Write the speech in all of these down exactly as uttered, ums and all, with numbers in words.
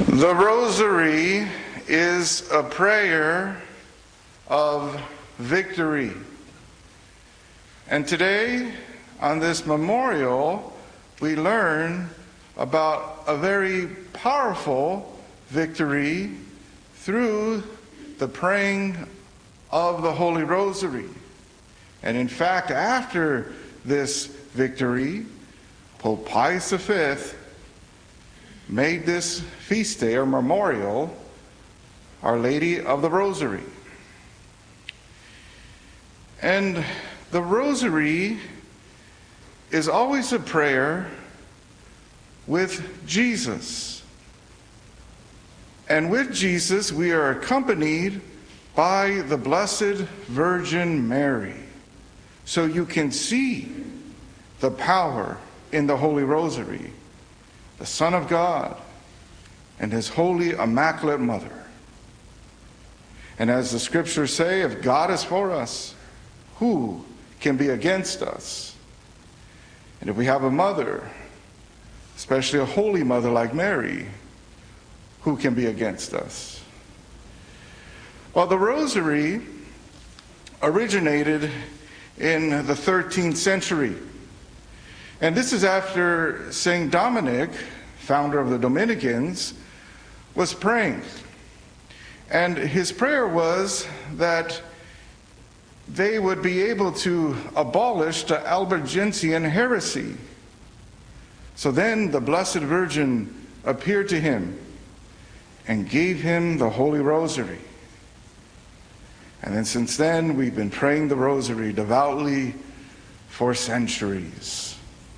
The Rosary is a prayer of victory. And today, on this memorial, we learn about a very powerful victory through the praying of the Holy Rosary. And in fact, after this victory, Pope Pius the Fifth made this feast day or memorial Our Lady of the Rosary. And the Rosary is always a prayer with Jesus. And with Jesus, we are accompanied by the Blessed Virgin Mary. So you can see the power in the Holy Rosary, the Son of God and His Holy Immaculate Mother. And as the scriptures say, if God is for us, who can be against us? And if we have a mother, especially a holy mother like Mary, who can be against us? Well, the Rosary originated in the thirteenth century. And this is after Saint Dominic, founder of the Dominicans, was praying. And his prayer was that they would be able to abolish the Albigensian heresy. So then the Blessed Virgin appeared to him and gave him the Holy Rosary. And then since then, we've been praying the Rosary devoutly for centuries.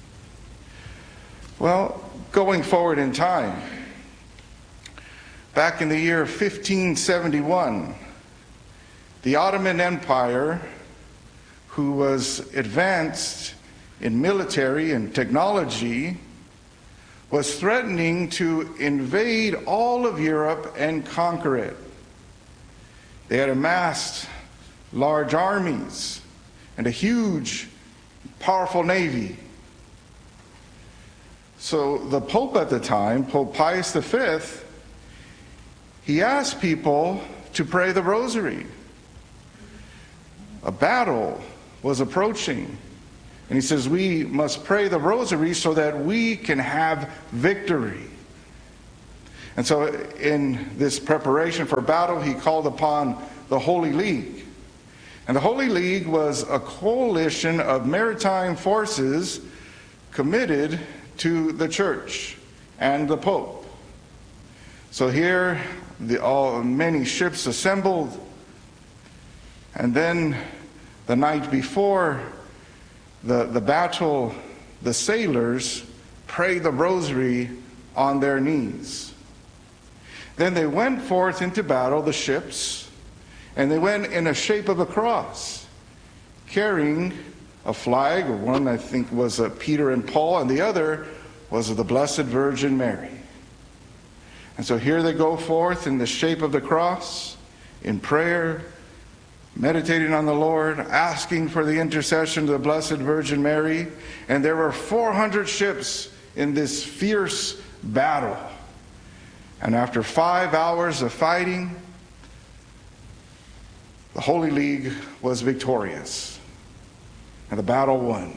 Well, going forward in time, back in the year fifteen seventy-one, the Ottoman Empire, who was advanced in military and technology, was threatening to invade all of Europe and conquer it. They had amassed large armies and a huge, powerful navy. So the Pope at the time, Pope Pius the Fifth, he asked people to pray the Rosary. A battle was approaching. And he says, we must pray the Rosary so that we can have victory. And so in this preparation for battle, he called upon the Holy League. And the Holy League was a coalition of maritime forces committed to the Church and the Pope. So here, the, all, many ships assembled, and then the night before the, the battle, the sailors prayed the Rosary on their knees. Then they went forth into battle, the ships, and they went in a shape of a cross, carrying a flag, or one I think was uh, Peter and Paul, and the other was the Blessed Virgin Mary. And so here they go forth in the shape of the cross, in prayer, meditating on the Lord, asking for the intercession of the Blessed Virgin Mary. And there were four hundred ships in this fierce battle. And after five hours of fighting, the Holy League was victorious, and the battle won.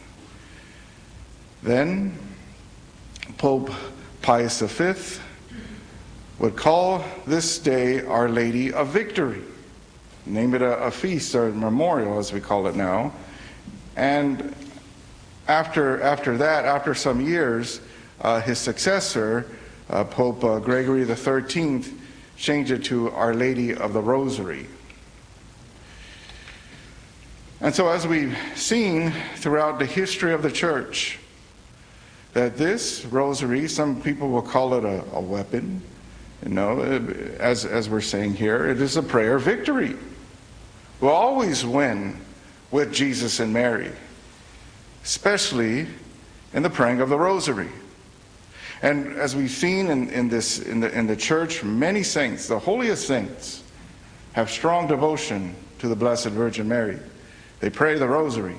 Then Pope Pius the Fifth would call this day Our Lady of Victory, name it a, a feast or a memorial as we call it now. And after, after that, after some years, uh, his successor, uh, Pope uh, Gregory the Thirteenth, changed it to Our Lady of the Rosary. And so as we've seen throughout the history of the Church, that this Rosary, some people will call it a, a weapon, you know, as, as we're saying here, it is a prayer of victory. We'll always win with Jesus and Mary, especially in the praying of the Rosary. And as we've seen in, in, this, in, the, in the Church, many saints, the holiest saints, have strong devotion to the Blessed Virgin Mary. They pray the Rosary.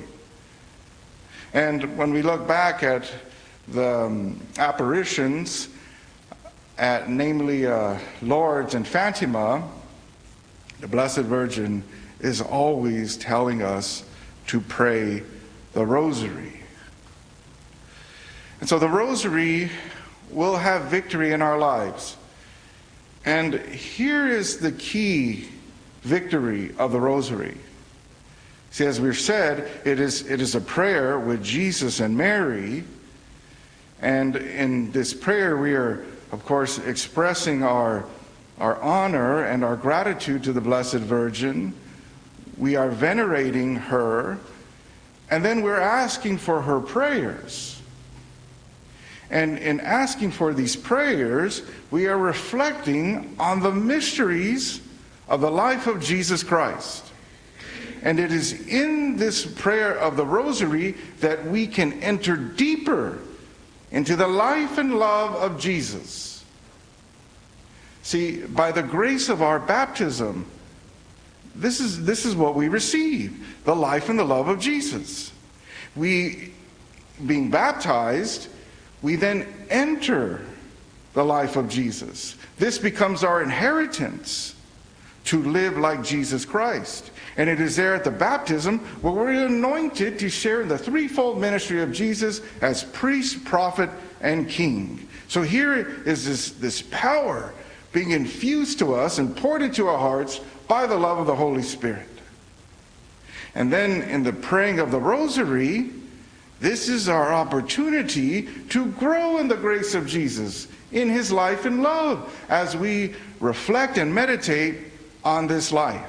And when we look back at the um, apparitions, at namely uh, Lourdes and Fatima, the Blessed Virgin is always telling us to pray the Rosary. And so the Rosary will have victory in our lives. And here is the key victory of the Rosary. See, as we've said, it is, it is a prayer with Jesus and Mary. And in this prayer, we are, of course, expressing our, our honor and our gratitude to the Blessed Virgin. We are venerating her. And then we're asking for her prayers. And in asking for these prayers, we are reflecting on the mysteries of the life of Jesus Christ. And it is in this prayer of the Rosary that we can enter deeper into the life and love of Jesus. See, by the grace of our baptism, this is, this is what we receive, the life and the love of Jesus. We, being baptized, we then enter the life of Jesus. This becomes our inheritance to live like Jesus Christ. And it is there at the baptism where we're anointed to share in the threefold ministry of Jesus as priest, prophet, and king. So here is this, this power being infused to us and poured into our hearts by the love of the Holy Spirit. And then in the praying of the Rosary, this is our opportunity to grow in the grace of Jesus, in his life and love, as we reflect and meditate on this life.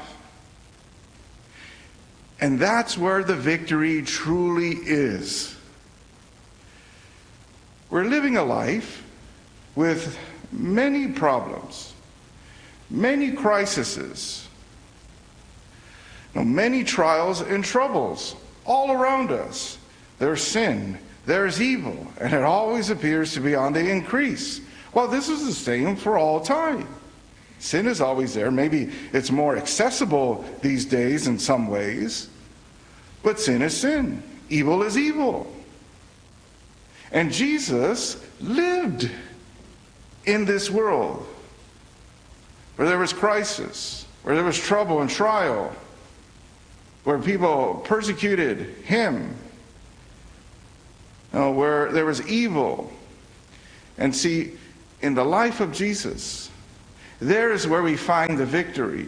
And that's where the victory truly is. We're living a life with many problems, many crises, many trials and troubles all around us. There's sin, there's evil, and it always appears to be on the increase. Well, this is the same for all time. Sin is always there. Maybe it's more accessible these days in some ways, but sin is sin. Evil is evil. And Jesus lived in this world where there was crisis, where there was trouble and trial, where people persecuted him, you know, where there was evil. And see, in the life of Jesus, there is where we find the victory.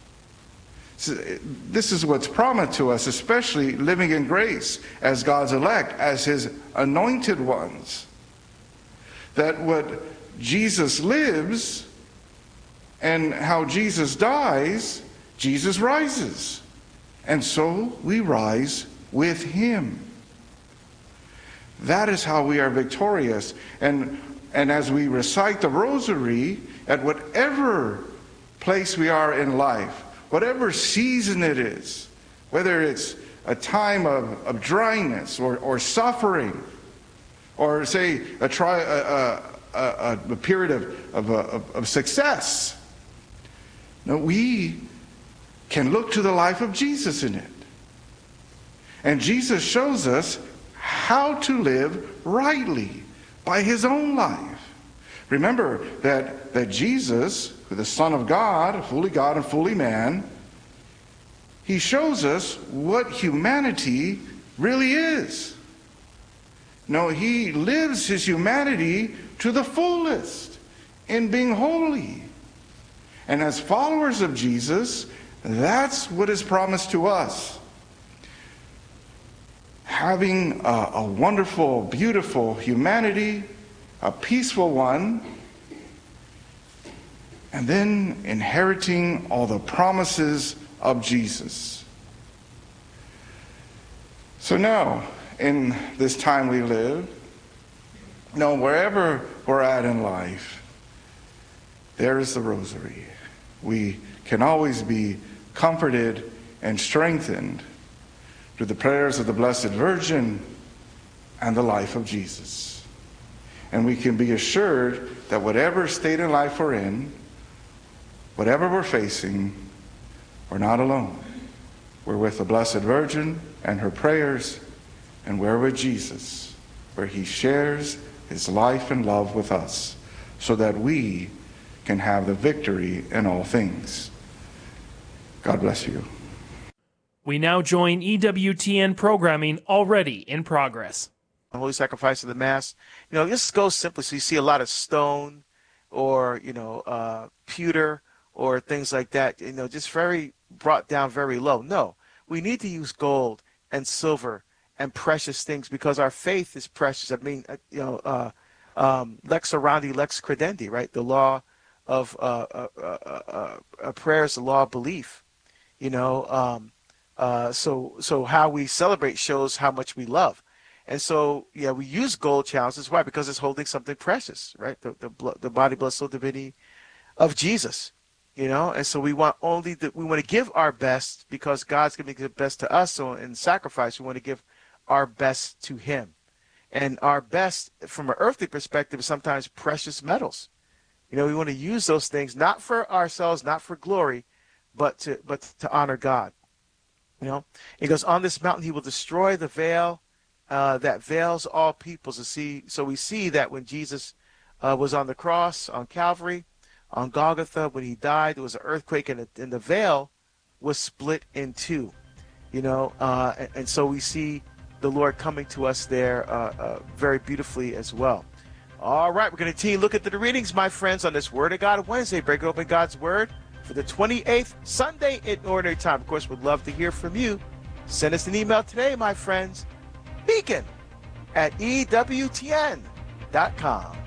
So this is what's promised to us, especially living in grace as God's elect, as his anointed ones. That what Jesus lives and how Jesus dies, Jesus rises. And so we rise with him. That is how we are victorious. And, and as we recite the Rosary, at whatever place we are in life, whatever season it is, whether it's a time of, of dryness or, or suffering, or say a, tri, a, a, a, a period of, of, of, of success, no, we can look to the life of Jesus in it. And Jesus shows us how to live rightly by his own life. Remember that, that Jesus, the Son of God, fully God and fully man, he shows us what humanity really is. No, he lives his humanity to the fullest in being holy. And as followers of Jesus, that's what is promised to us. Having a, a wonderful, beautiful humanity, a peaceful one, and then inheriting all the promises of Jesus. So now, in this time we live, no, wherever we're at in life, there is the Rosary. We can always be comforted and strengthened through the prayers of the Blessed Virgin and the life of Jesus. And we can be assured that whatever state in life we're in, whatever we're facing, we're not alone. We're with the Blessed Virgin and her prayers, and we're with Jesus, where he shares his life and love with us. so that we can have the victory in all things. God bless you. We now join E W T N programming already in progress. The Holy Sacrifice of the Mass. You know, this goes simply. So you see a lot of stone or, you know, uh, pewter or things like that, you know, just very brought down very low. No, we need to use gold and silver and precious things because our faith is precious. I mean, uh, you know, uh, um, lex orandi, lex credendi, right? The law of uh, uh, uh, uh, uh, prayer is the law of belief, you know. Um, uh, so, so how we celebrate shows how much we love. And so, yeah, we use gold chalices. Why? Because it's holding something precious, right? The the, blood, the body, blood, soul, divinity of Jesus, you know. And so we want only the, we want to give our best because God's going to give the best to us. So in sacrifice, we want to give our best to Him, and our best from an earthly perspective is sometimes precious metals. You know, we want to use those things not for ourselves, not for glory, but to but to honor God. You know, it goes on this mountain. He will destroy the veil. Uh, that veils all peoples. To see, so we see that when Jesus uh, was on the cross, on Calvary, on Golgotha, when he died, there was an earthquake, and, and the veil was split in two. You know, uh, and, and so we see the Lord coming to us there uh, uh, very beautifully as well. All right, we're going to continue to look at the readings, my friends, on this Word of God Wednesday. Break open God's Word for the twenty-eighth Sunday in Ordinary Time. Of course, we'd love to hear from you. Send us an email today, my friends. Beacon at E W T N dot com.